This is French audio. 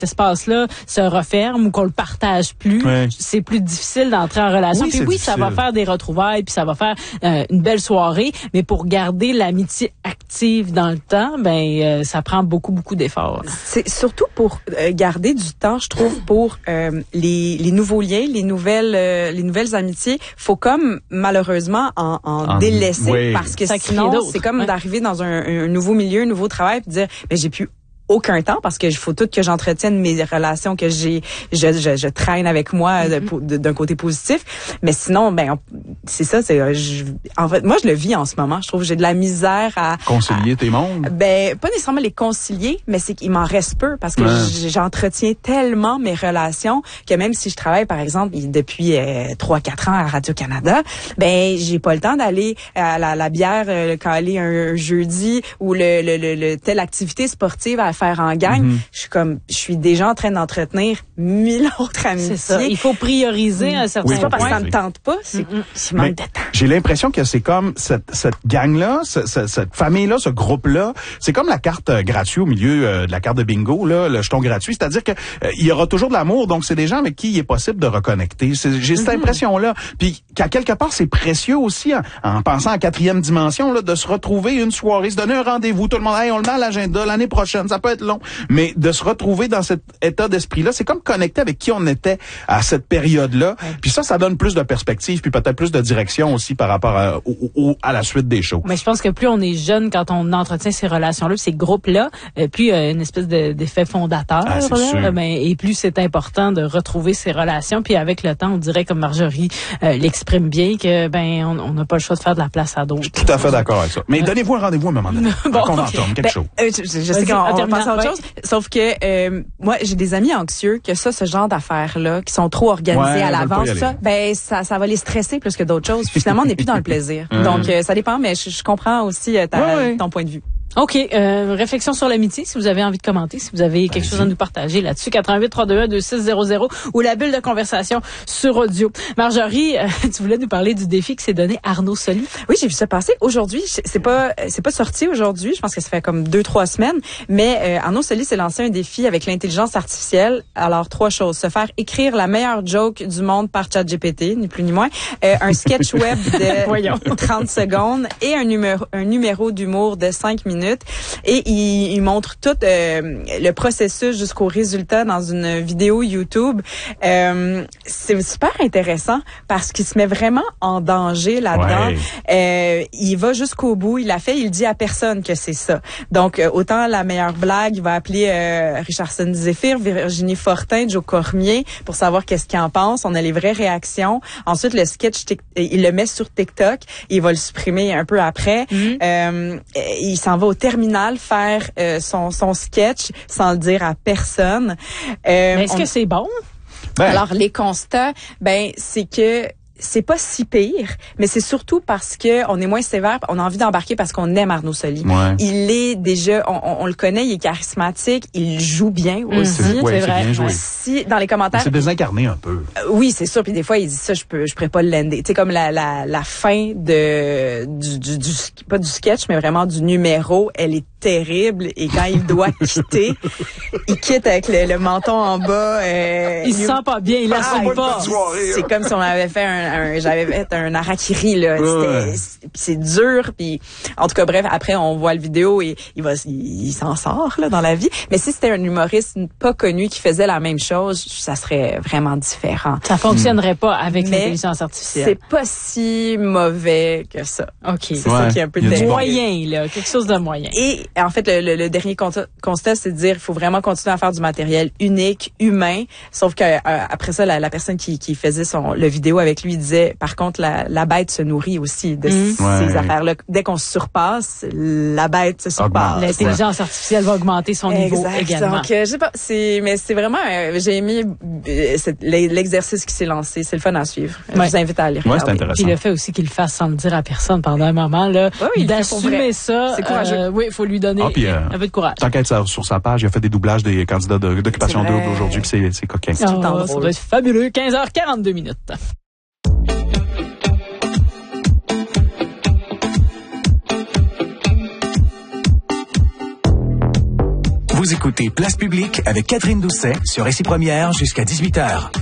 espace-là se referme ou qu'on le partage plus, c'est plus difficile d'entrer en relation. Puis oui, ça va faire des retrouvailles, puis ça va faire une belle soirée, mais pour garder l'amitié active dans le temps, ça prend beaucoup d'efforts. C'est surtout pour garder du temps, je trouve, pour les nouveaux liens, les nouvelles amitiés. Faut comme malheureusement en délaisser parce que sinon c'est comme d'arriver dans un nouveau milieu, un nouveau travail, puis dire mais j'ai plus aucun temps parce que il faut tout que j'entretienne mes relations que je traîne avec moi d'un côté positif, mais sinon c'est ça, en fait moi je le vis en ce moment, je trouve que j'ai de la misère à concilier tes mondes. Pas nécessairement les concilier, mais c'est qu'il m'en reste peu parce que j'entretiens tellement mes relations que même si je travaille par exemple depuis 3-4 ans à Radio-Canada, j'ai pas le temps d'aller à la bière caler un jeudi ou le telle activité sportive à faire en gang. Je suis déjà en train d'entretenir 1000 autres amitiés. C'est ça. Il faut prioriser un certain point. C'est pas parce que ça me tente pas, c'est qu'il manque de temps. J'ai l'impression que c'est comme cette gang-là, cette famille-là, ce groupe-là, c'est comme la carte gratuite au milieu de la carte de bingo, là, le jeton gratuit. C'est-à-dire que il y aura toujours de l'amour, donc c'est des gens avec qui il est possible de reconnecter. J'ai cette impression-là. Puis qu'à quelque part, c'est précieux aussi, en pensant à 4e dimension, là, de se retrouver une soirée, se donner un rendez-vous, tout le monde, on le met à l'agenda l'année prochaine, ça peut être long, mais de se retrouver dans cet état d'esprit-là, c'est comme connecter avec qui on était à cette période-là. Puis ça donne plus de perspective, puis peut-être plus de direction aussi par rapport à la suite des shows. Mais je pense que plus on est jeune, quand on entretient ces relations-là, ces groupes-là, plus une espèce d'effet fondateur, et plus c'est important de retrouver ces relations. Puis avec le temps, on dirait, comme Marjorie l'exprime bien, que on n'a pas le choix de faire de la place à d'autres. Je suis tout à fait d'accord avec ça. Mais donnez-vous un rendez-vous à un moment donné. Qu'on entende quelque chose. Je sais qu'on va passer à autre chose. Sauf que moi, j'ai des amis anxieux que ce genre d'affaires-là, qui sont trop organisées à l'avance, ça va les stresser plus que d'autres choses. Puis finalement, on n'est plus dans le plaisir. Donc, ça dépend, mais je comprends aussi ton point de vue. OK. Réflexion sur l'amitié, si vous avez envie de commenter, si vous avez quelque chose à nous partager là-dessus, 88-321-2600 ou la bulle de conversation sur audio. Marjorie, tu voulais nous parler du défi que s'est donné Arnaud Soli. Oui, j'ai vu ça passer aujourd'hui. C'est pas sorti aujourd'hui. Je pense que ça fait comme 2-3 semaines. Mais Arnaud Soli s'est lancé un défi avec l'intelligence artificielle. Alors, 3 choses. Se faire écrire la meilleure joke du monde par ChatGPT, ni plus ni moins. Un sketch web de 30 secondes et un numéro d'humour de 5 minutes. Et il montre tout le processus jusqu'au résultat dans une vidéo YouTube. C'est super intéressant parce qu'il se met vraiment en danger là-dedans. Il va jusqu'au bout. Il dit à personne que c'est ça. Donc, autant la meilleure blague, il va appeler Richardson Zephyr, Virginie Fortin, Joe Cormier pour savoir qu'est-ce qu'ils en pensent. On a les vraies réactions. Ensuite, le sketch, il le met sur TikTok. Il va le supprimer un peu après. Il s'en va au terminal faire son sketch sans le dire à personne. Mais est-ce que c'est bon? Alors, les constats, c'est que c'est pas si pire, mais c'est surtout parce que on est moins sévère, on a envie d'embarquer parce qu'on aime Arnaud Soli. Il est déjà, on le connaît, il est charismatique, il joue bien aussi. C'est vrai. Bien joué. Si dans les commentaires, c'est désincarné un peu. Oui, c'est sûr. Puis des fois, il dit ça, je pourrais pas l'ender. Tu sais, comme la fin pas du sketch, mais vraiment du numéro, elle est terrible. Et quand il doit quitter, il quitte avec le menton en bas. Il se sent pas bien, il l'assume pas. C'est comme si on avait fait j'avais fait un harakiri là. C'est dur. Puis en tout cas, bref, après on voit le vidéo et il s'en sort là dans la vie. Mais si c'était un humoriste pas connu qui faisait la même chose, ça serait vraiment différent. Ça fonctionnerait pas avec l'intelligence artificielle. C'est pas si mauvais que ça. OK. C'est ça qui est un peu moyen là, quelque chose de moyen. Et en fait, le dernier constat, c'est de dire il faut vraiment continuer à faire du matériel unique, humain. Sauf que après ça, la personne qui faisait le vidéo avec lui disait, par contre, la bête se nourrit aussi de ces affaires-là. Dès qu'on se surpasse, la bête se surpasse. L'intelligence artificielle va augmenter son niveau également. Donc, je sais pas, mais c'est vraiment, j'ai aimé l'exercice qui s'est lancé. C'est le fun à suivre. Je vous invite à aller regarder. C'est intéressant. Puis le fait aussi qu'il le fasse sans le dire à personne pendant un moment, là, d'assumer ça. C'est courageux. Oui, il faut lui donner un peu de courage. Tant qu'être sur sa page, il a fait des doublages des candidats d'occupation double aujourd'hui, puis c'est coquin. Ça doit être fabuleux. 15h42 minutes. Vous écoutez Place Publique avec Catherine Doucet sur Récit Première jusqu'à 18h.